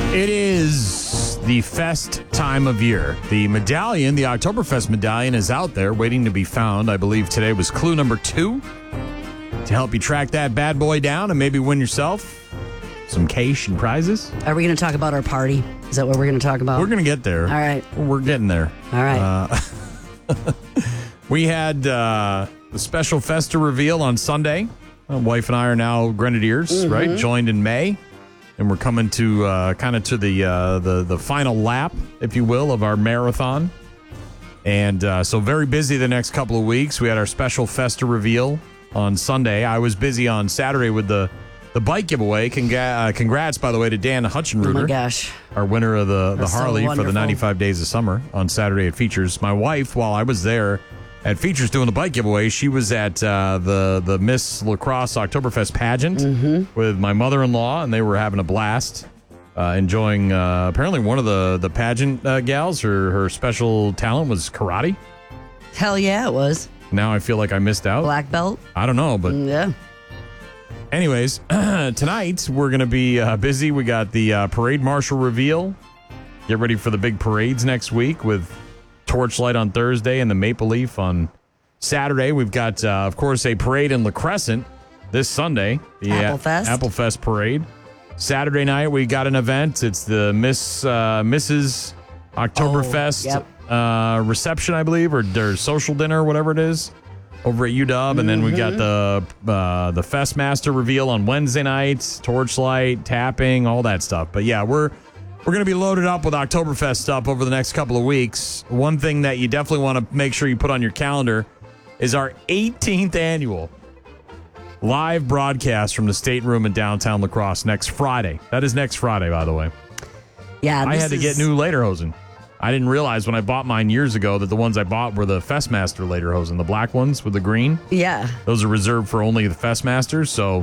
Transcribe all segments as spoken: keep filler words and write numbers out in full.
It is the fest time of year. The medallion, the Oktoberfest medallion, is out there waiting to be found. I believe today was clue number two to help you track that bad boy down and maybe win yourself some cash and prizes. Are we going to talk about our party? Is that what we're going to talk about? We're going to get there. All right. We're getting there. All right. Uh, we had uh, the special Festa reveal on Sunday. My wife and I are now Grenadiers, mm-hmm. right? Joined in May. And we're coming to uh, kind of to the, uh, the the final lap, if you will, of our marathon. And uh, so very busy the next couple of weeks. We had our special Festa reveal on Sunday. I was busy on Saturday with the, the bike giveaway. Congra- uh, congrats, by the way, to Dan Hutchenruder. Oh, my gosh. Our winner of the, the That's Harley so for the ninety-five Days of Summer on Saturday at Features. My wife, while I was there at Features doing the bike giveaway, she was at uh, the, the Miss Lacrosse Oktoberfest pageant mm-hmm. with my mother-in-law, and they were having a blast, uh, enjoying, uh, apparently one of the, the pageant uh, gals, her, her special talent was karate. Hell yeah, it was. Now I feel like I missed out. Black belt? I don't know, but... Yeah. Anyways, tonight we're going to be uh, busy. We got the uh, parade marshal reveal. Get ready for the big parades next week with Torchlight on Thursday and the Maple Leaf on Saturday. We've got, uh, of course, a parade in La Crescent this Sunday. The Applefest. A- Applefest parade. Saturday night, we got an event. It's the Miss uh, Missus Oktoberfest oh, yep. uh, reception, I believe, or their social dinner, whatever it is, over at U W. And then we got the uh, the Festmaster reveal on Wednesday nights, Torchlight, tapping, all that stuff. But yeah, we're we're going to be loaded up with Oktoberfest stuff over the next couple of weeks. One thing that you definitely want to make sure you put on your calendar is our eighteenth annual live broadcast from the State Room in downtown La Crosse next Friday. That is next Friday, by the way. Yeah, I had to is... get new lederhosen. I didn't realize when I bought mine years ago that the ones I bought were the Festmaster lederhosen, the black ones with the green. Yeah. Those are reserved for only the Festmasters. So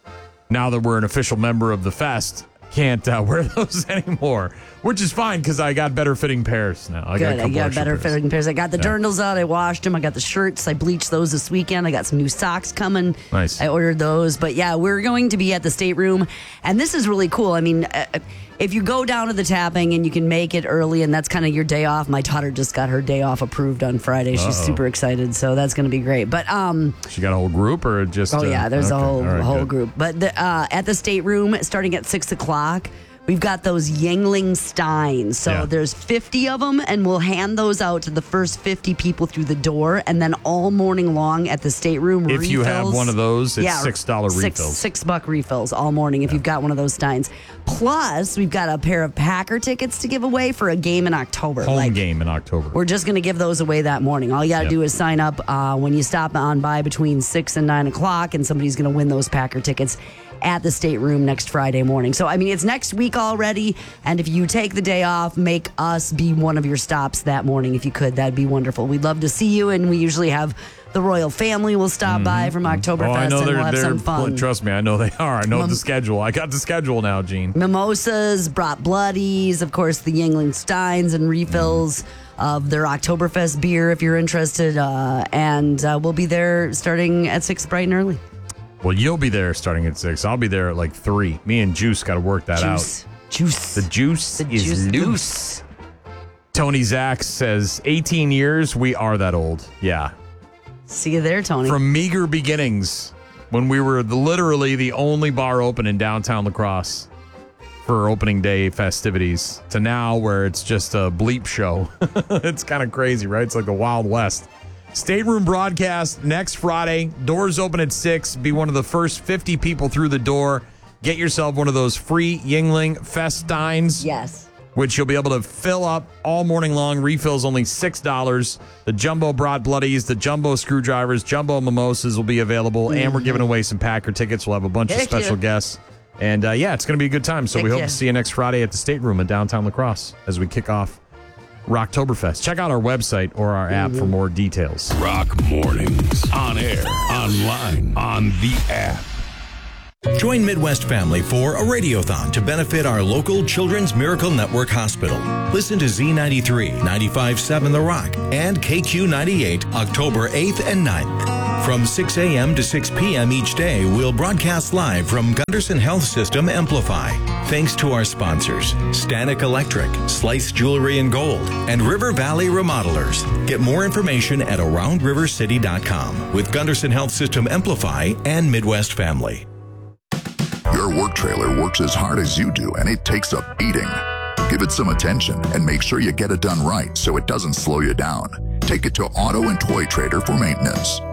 now that we're an official member of the Fest, can't uh, wear those anymore, which is fine because I got better fitting pairs now. I Good. got, a couple I got extra better pairs. fitting pairs. I got the Yeah. dirndls out. I washed them. I got the shirts. I bleached those this weekend. I got some new socks coming. Nice. I ordered those. But yeah, we're going to be at the State Room. And this is really cool. I mean, uh, if you go down to the tapping and you can make it early and that's kind of your day off. My daughter just got her day off approved on Friday. She's Uh-oh. super excited. So that's going to be great. But, um, She got a whole group or just... oh, uh, yeah, there's okay. a whole, All right, whole good. group. But the, uh, at the State Room, starting at six o'clock, we've got those Yingling Steins. So Yeah. there's fifty of them, and we'll hand those out to the first fifty people through the door. And then all morning long at the State Room, If refills, you have one of those, it's yeah, six dollars six, refills. Six buck refills all morning if Yeah. you've got one of those Steins. Plus, we've got a pair of Packer tickets to give away for a game in October. Home Like, game in October. we're just going to give those away that morning. All you got to Yep. do is sign up uh, when you stop on by between six and nine o'clock, and somebody's going to win those Packer tickets at the State Room next Friday morning. So, I mean, it's next week already, and if you take the day off, make us be one of your stops that morning if you could. That'd be wonderful. We'd love to see you, and we usually have the royal family will stop Mm-hmm. by from Oktoberfest, Oh, I know and they're, we'll have they're some fun. Trust me, I know they are. I know Mom- the schedule. I got the schedule now, Gene. Mimosas, brought bloodies, of course, the Yingling Steins and refills of their Oktoberfest beer if you're interested. Uh, and uh, we'll be there starting at six bright and early. Well, you'll be there starting at six. I'll be there at like three. Me and Juice got to work that Juice. out. Juice. The juice The is juice loose. loose. Tony Zach says, eighteen years, we are that old. Yeah. See you there, Tony. From meager beginnings, when we were the, literally the only bar open in downtown La Crosse for opening day festivities, to now where it's just a bleep show. It's kind of crazy, right? It's like the Wild West. State Room broadcast next Friday. Doors open at six. Be one of the first fifty people through the door. Get yourself one of those free Yingling Festines. Yes. Which you'll be able to fill up all morning long. Refills only six dollars. The Jumbo Brought Bloodies, the Jumbo Screwdrivers, Jumbo Mimosas will be available. Mm-hmm. And we're giving away some Packer tickets. We'll have a bunch Heck of special yeah. guests. And, uh, yeah, it's going to be a good time. So Heck we hope yeah. to see you next Friday at the State Room in downtown La Crosse as we kick off Rocktoberfest. Check out our website or our app Mm-hmm. for more details. Rock Mornings. On air, online, on the app. Join Midwest Family for a radiothon to benefit our local Children's Miracle Network Hospital. Listen to Z ninety-three, ninety-five point seven The Rock and K Q ninety-eight October eighth and ninth. From six a.m. to six p.m. each day, we'll broadcast live from Gunderson Health System Amplify. Thanks to our sponsors, Stanek Electric, Slice Jewelry and Gold, and River Valley Remodelers. Get more information at around river city dot com with Gunderson Health System Amplify and Midwest Family. Your work trailer works as hard as you do, and it takes a beating. Give it some attention and make sure you get it done right so it doesn't slow you down. Take it to Auto and Toy Trader for maintenance.